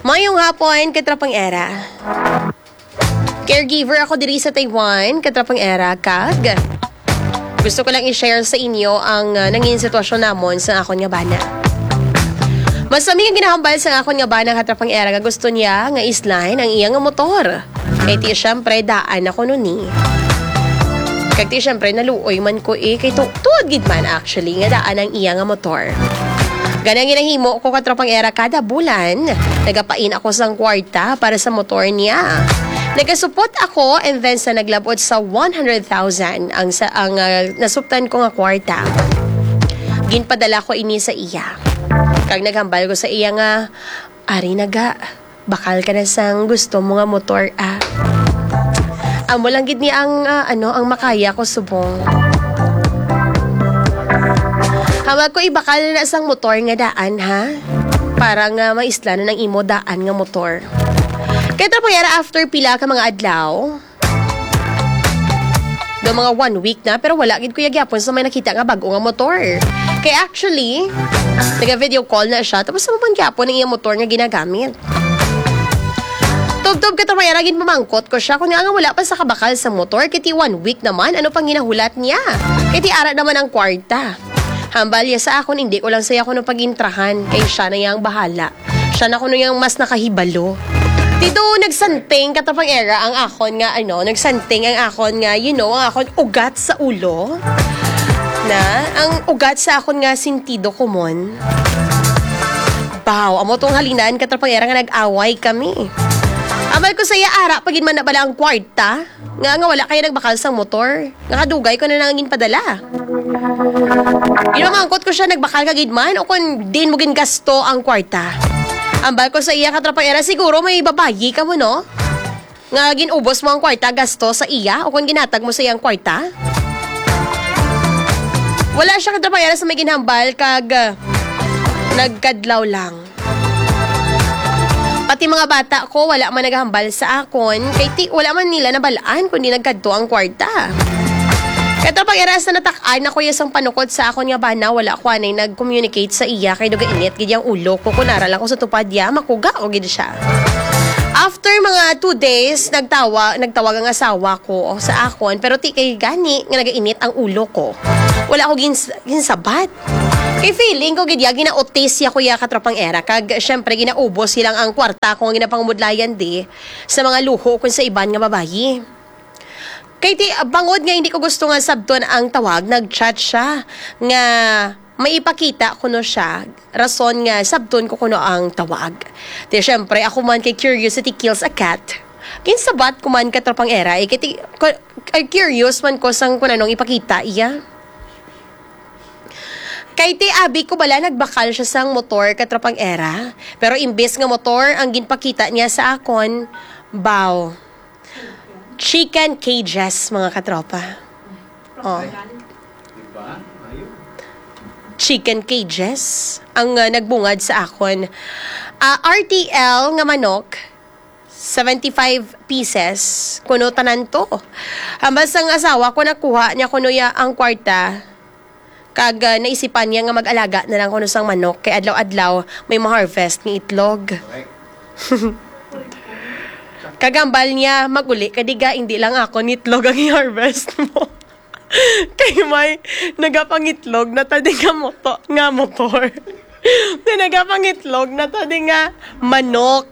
Mayong hapon, katrapang era. Caregiver ako diri sa Taiwan, katrapang era, kag. Gusto ko lang i-share sa inyo ang nanging sitwasyon namon sa akon nga bana. Mas kami nga ginahambal sa akon nga bana katrapang era nga gusto niya nga isline ang iyang motor. Kay ti syempre daan ako nun ni. Kag ti syempre naluoy man ko kay tuod gid man actually nga daan ang iyang motor. Ganang ginahimo ko katrapang era kada bulan, nagapain ako sang kwarta para sa motor niya. Nagasupot ako and then sa naglabot sa 100,000 ang nasuptan ko nga kwarta. Ginpadala ko ini sa iya. Kag naghambal ko sa iya nga, ari naga, bakal ka na sang gusto mo nga motor Amo lang gid ni ang ang makaya ko subong. Hawag ko ibakal na sang motor nga daan ha. Para nga maisla na ng imo daan nga motor. Kaya pangyara after pila ka mga adlaw. Do mga 1 week na pero wala gid kuya gyapon sa may nakita nga bago nga motor. Kaya actually, naga-video call na siya tapos sa man gyapon ang iyang motor nga ginagamit. Tub-tub ka pangyara gid mamangkot ko siya kung nga wala pa sa kabakal sa motor kiti 1 week naman ano pang ginahulat niya. Kiti ara naman ang kwarta. Hambal ya sa akon, hindi ko lang saya ko ng pag-intrahan. Kaya siya na yung bahala. Siya na ko na yung mas nakahibalo. Dito, nagsanting katapang era ang akon nga, nagsanting ang akon nga, ang akon ugat sa ulo. Ang ugat sa akon nga sintido kumon. Amo tong halinan katapang era nga nag-away kami. Amal ko saya ara, pagin man na bala ang kwarta. Nga wala kayo nagbakal sa motor. Nakadugay ko na nangin padala. Ginamangkot ko siya, nagbakal ka gidman o kung din mo gasto ang kwarta. Ambal ko sa iya katrapang era, siguro may babayi ka mo, no? Nga ginubos mo ang kwarta, gasto sa iya o kung ginatag mo sa iyang kwarta. Wala siya katrapang era sa may ginhambal kag nagkadlaw lang. Pati mga bata ko, wala man naghambal sa akon, kay wala man nila nabalaan kundi nagkadto ang kwarta. Kaya pag iras na natakay na ko yung panukod sa akon nga bana, wala ko anay nag-communicate sa iya kay duga init, gid yung ulo ko, kunara lang ko sa tupad ya, makuga o gid siya. After mga 2 days, nagtawag ang asawa ko sa akon, pero ti kay gani nga nagainit ang ulo ko. Wala ko ginsabat. Kay feeling ko gid ginaotis ya kuya katrapang era kag syempre ginaubos silang ang kwarta ko nga ginapangmudlayan di sa mga luho kun sa iban nga babayi. Kay ti bangod nga hindi ko gusto nga sabton ang tawag, nag-chat siya nga maipakita kuno siya rason nga sabton ko kuno ang tawag. Di syempre ako man kay curiosity kills a cat. Kinsabat ko man katrapang era kay curious man ko sang kunanong ipakita iya. Kay ti abi ko bala nagbakal siya sang motor katrapang era. Pero imbes nga motor ang ginpakita niya sa akon, chicken cages mga katropa. Chicken cages ang nagbungad sa akon. RTL nga manok 75 pieces kuno tanan to. Hambas ang asawa ko nakuha niya kuno ya ang kwarta. Kag naisipan niya nga mag-alaga na lang kuno sang manok kay adlaw-adlaw may ma-harvest ni itlog. Kagambal niya maguli kadiga hindi lang ako nitlog ang i-harvest mo. Kay may nagapangitlog na tadi nga motor. Nagapangitlog na tadi nga manok.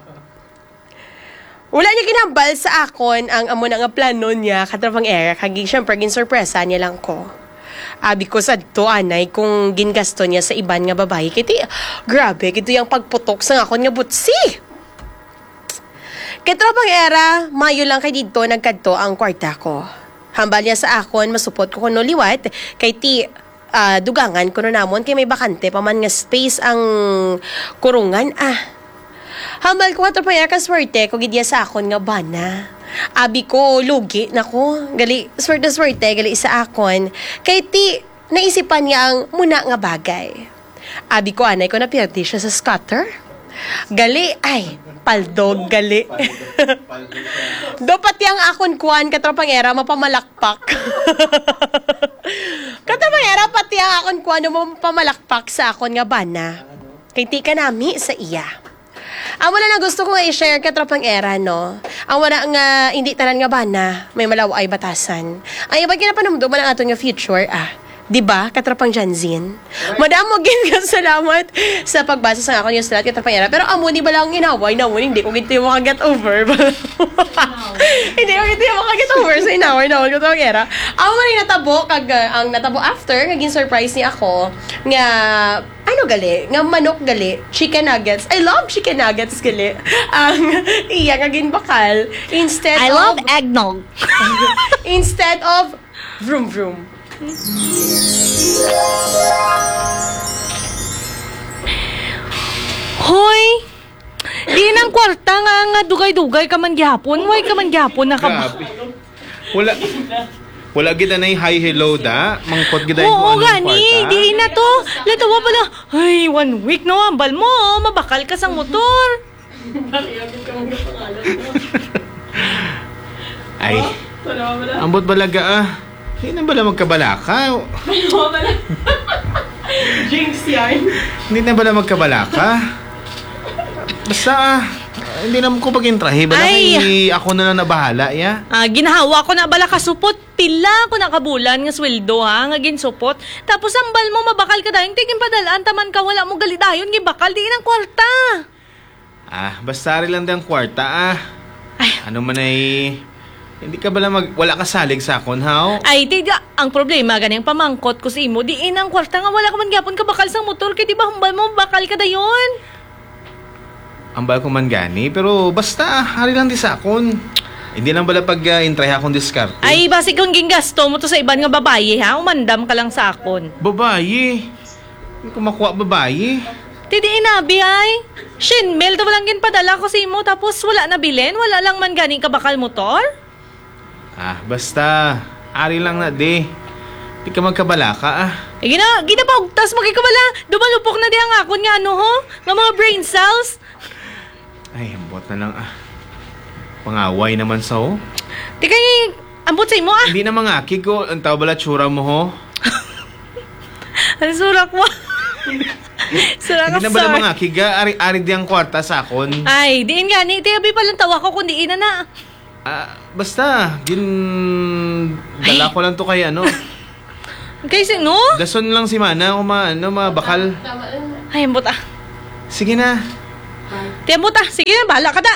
Wala niya ginambal sa akon ang amo na nga plano niya katrapang era kag syempre gin-surpresa niya lang ko. Abi ko sa to anay kung gingasto niya sa iban nga babae. Kiti, grabe, kito yung pagputok sa akon nga butsi. Kitropang era, mayo lang kay dito nagkadto ang kwarta ko. Hambal niya sa akon, masupot ko kuno liwat, kay ti dugangan kuno namon kay may bakante pa man nga space ang kurungan Hambal ko katropang era kaswerte ko gidya sa akon nga bana. Abi ko, lugi, nako, gali, swerte, gali sa akon. Kay ti, naisipan niya ang muna nga bagay. Abi ko, anay ko napirti siya sa scatter. Gali, paldog, gali. Dapat yung akon kuhan, katropang era, mapamalakpak. Katropang era, pati ang akon kuhan, mapamalakpak sa akon nga bana. Kay ti ka nami sa iya. Ang wala na gusto ko nga i-share ka tropang era, no? Ang wala nga, hindi tanan nga ba na may malaw ay batasan. Ay, iba ginapanumduman ang ato nga future, Diba? Katrapang Janzin. Madam, maging ka salamat sa pagbasa sa ako yung sulat katrapang era. Pero amo, di ba lang inaway na mo? Hindi ko gito yung makaget over. Hindi ko gito yung makaget over sa inaway na mo katrapang era. Amo man yung natabo, ang natabo after, naging surprise ni ako, nga, ano gali? Nga manok gali, chicken nuggets. I love chicken nuggets gali. Ang iya nga ginbakal. I love eggnog. Instead of vroom vroom. Hoy! Di nang kwarta nga dugay-dugay ka man gyapon. Way ka man gyapon na ka ba? Grabe. Wala gida na hi hello da. Mangkot gida yung Oo, anong gani. kwarta. Di na to. Latawa pala. Ay, 1 week no. Ambal mo. Mabakal ka sa motor. Ay, ambot balaga Hindi na bala magkabalaka. Jinx yan. Hindi na bala magkabalaka. Basta hindi naman ko pag-intrahe. Bala Ay. ako na lang nabahala, ya. Ginahawa ko na bala kasupot. Pila ko na kabulan nga sweldo ha. Nga ginsupot. Tapos ambal mo mabakal ka dahil. Tigin padalaan taman ka. Wala mo galidayon. Gibakal. Di ng kwarta. Basta rin lang dang kwarta, Ay. Ano man ay... Hindi ka bala wala ka salig sa akon, how? Ay, tiga, ang problema, ganyan pamangkot ko sa imo, di inang kwarta nga, wala ka man gyapon ka bakal sa motor, kaya di ba humbal mo, bakal ka dayon? Ambal ko man gani, pero basta, hari lang di sa akon. Hindi lang bala pag-intry akong diskarte. Ay, basi kung gingasto mo to sa iban nga babae, ha? Umandam ka lang sa akon. Babae. Hindi ko makuha babae. Tidi inabi ay. Shinmel, to walang ginpadala ko sa imo, tapos wala na bilin, wala lang man ganing ka bakal motor? Basta, ari lang na di. Di ka magkabalaka, Ginapaugtas mo kay kabala. Dumalupok na di ang akon nga ano ho? Nga mga brain cells. Ay, ambot na lang, Pangaway naman sa Di kay, ambot sa imo Hindi na mga akig ko. Ang tao bala tsura mo, ho? Ano surak mo? Surak Hindi na bala mga akig, ari di ang kwarta sa akon. Ay, diin gani. Tiyabi palang tawa ko kung diin na. Basta, dala ko lang to kay Kay sino? Dason lang si Mana kung mabakal. Ay, ambot Sige na. Ti ambot sige na, bahala ka da.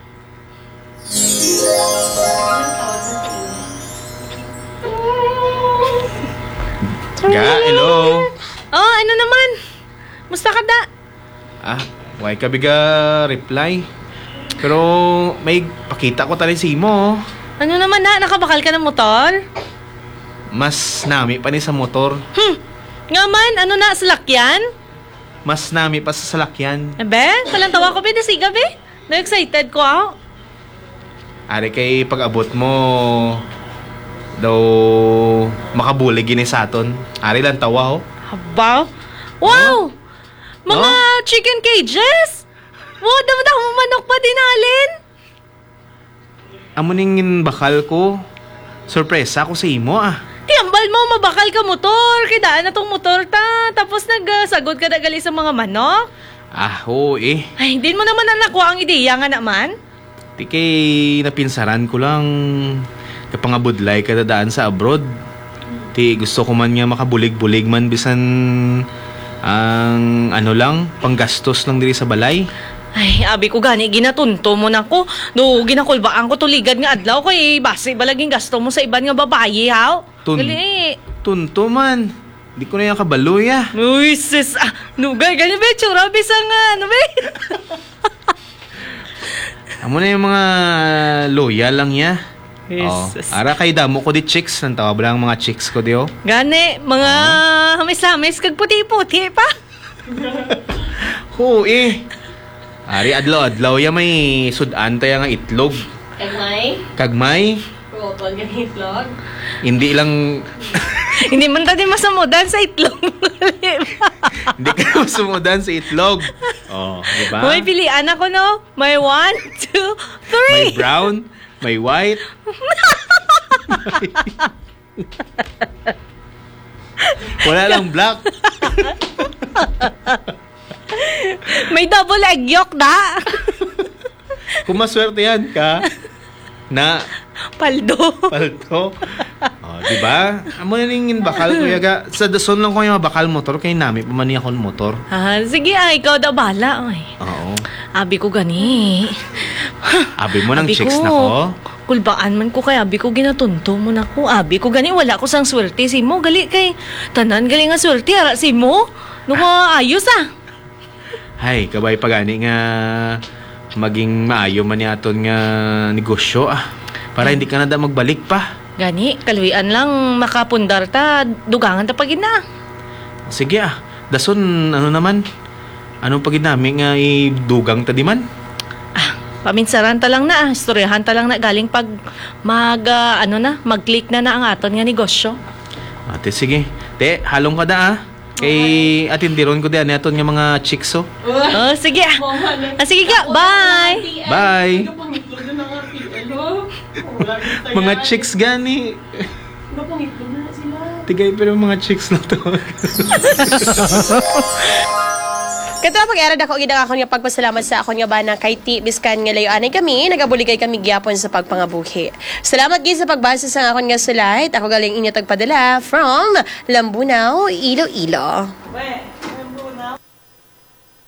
Hello. Ano naman? Musta ka da? Why ka biga reply? Pero may pakita ko tali si mo. Ano naman nakabakal ka ng motor? Mas nami pa ni sa motor. Nga man, salakyan? Mas nami pa sa salakyan. Ebe, kalang tawa ko pinasiga be. Na-excited ko Ari kay pag-abot mo daw makabulig gini sa aton. Ari lang tawa Haba? Wow! Mga chicken cages? Wow, dapat mo manok pa dinalin. Amo ning bakal ko. Sorpresa ako sa imo Tiambal mo, mabakal ka motor. Kidaan na tong motor ta. Tapos nagsagot ka na gali sa mga manok. Oo Ay, din mo naman nakuha ang ideya nga naman. Di kay napinsaran ko lang kapangabudlay ka dadaan sa abroad. Ti gusto ko man nga makabulig-bulig man bisan ang panggastos lang diri sa balay. Ay, abi ko gani, ginatunto mo na ko. Do, ginakulbaan ko tuligad nga adlaw ko base balaging gasto mo sa iban nga babae, haw? Gali. Tunto man. Di ko na yung kabaloy Uy, sis, nugay, gani ba, tsura, bisang be? Amo na yung mga loyal lang ya. Jesus. Ara kay damo ko di chicks. Nantawa ba lang mga chicks ko di Gani, mga hamis-hamis, kag puti-puti pa. Ari adlaw-adlaw ya may sudan tayo nga itlog. Kagmay? Proton ka itlog. Hindi lang... Hindi man tadi masamudan sa itlog. Hindi ka sumudan sa itlog. Diba? May pilian ako, no? May 1, 2, 3. May brown, may white. Wala lang black. May double egg yolk da. Kung maswertehan ka, na Paldo. palto. Di ba? Amo na ningin bakal kuya ga. Sa dason lang ko yung bakal motor kay nami pamani akong motor. Sige ikaw daw bala. Ay. Oo. Abi ko gani. Abi mo nang Abi chicks ko, na ko. Kulbaan man ko kay abi ko ginatunto mo na ko. Abi ko gani wala ko sang swerte si mo gali kay tanan gali nga swerte ara si mo. No ayos Hay, kabay pagani nga maging maayo man aton nga negosyo para hindi ka na da magbalik pa. Gani, kaluyan lang makapundar ta, dugangan ta pagin na. Sige dason ano naman? Anong pagid nami nga idugang ta di man? Paminsaran ta lang na, istoryahan ta lang na galing pag mag-click na ang aton nga negosyo. Ate, sige. Te, halong ka da Kay atindiron ko di aton nga mga chicks Sige sige ka, bye! Bye! Mga chicks gani. Tigay pero mga chicks na to. Kato pag-era dako gid ako niya pagpasalamat sa ako niya bana kay Ti biskan nga layo-anay kami nagabuligay kami gyapon sa pagpangabuhi. Salamat gid sa pagbasa sa akon nga sulat. Ako galing inyo tagpadala from Lambunaw, Iloilo.